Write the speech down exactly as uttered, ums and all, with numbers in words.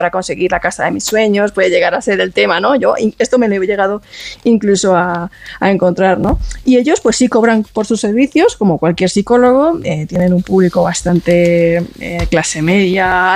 para conseguir la casa de mis sueños, puede llegar a ser el tema, ¿no? Yo esto me lo he llegado incluso a, a encontrar, ¿no? Y ellos pues sí cobran por sus servicios, como cualquier psicólogo, eh, tienen un público bastante eh, clase media,